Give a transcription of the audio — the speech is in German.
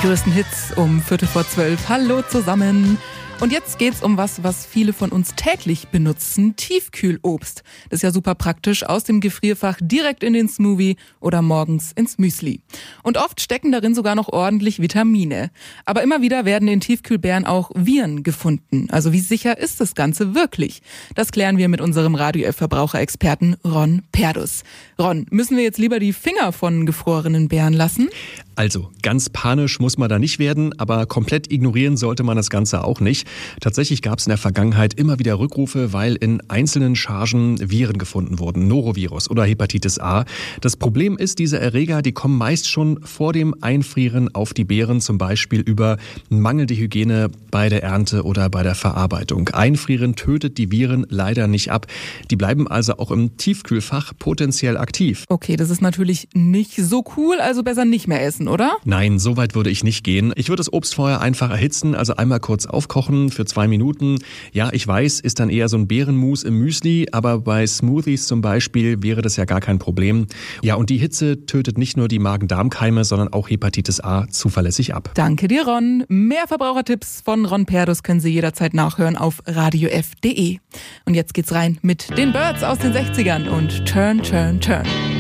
größten Hits um 11:45. Hallo zusammen. Und jetzt geht's um was viele von uns täglich benutzen. Tiefkühlobst. Das ist ja super praktisch. Aus dem Gefrierfach direkt in den Smoothie oder morgens ins Müsli. Und oft stecken darin sogar noch ordentlich Vitamine. Aber immer wieder werden in Tiefkühlbeeren auch Viren gefunden. Also wie sicher ist das Ganze wirklich? Das klären wir mit unserem Radio F-Verbraucherexperten Ron Perdus. Ron, müssen wir jetzt lieber die Finger von gefrorenen Beeren lassen? Also, ganz panisch muss man da nicht werden, aber komplett ignorieren sollte man das Ganze auch nicht. Tatsächlich gab es in der Vergangenheit immer wieder Rückrufe, weil in einzelnen Chargen Viren gefunden wurden, Norovirus oder Hepatitis A. Das Problem ist, diese Erreger, die kommen meist schon vor dem Einfrieren auf die Beeren, zum Beispiel über mangelnde Hygiene bei der Ernte oder bei der Verarbeitung. Einfrieren tötet die Viren leider nicht ab. Die bleiben also auch im Tiefkühlfach potenziell aktiv. Okay, das ist natürlich nicht so cool, also besser nicht mehr essen, oder? Nein, so weit würde ich nicht gehen. Ich würde das Obst vorher einfach erhitzen, also einmal kurz aufkochen für 2 Minuten. Ja, ich weiß, ist dann eher so ein Beerenmus im Müsli, aber bei Smoothies zum Beispiel wäre das ja gar kein Problem. Ja, und die Hitze tötet nicht nur die Magen-Darm-Keime, sondern auch Hepatitis A zuverlässig ab. Danke dir, Ron. Mehr Verbrauchertipps von Ron Perdus können Sie jederzeit nachhören auf radiof.de. Und jetzt geht's rein mit den Birds aus den 60ern und Turn, Turn, Turn.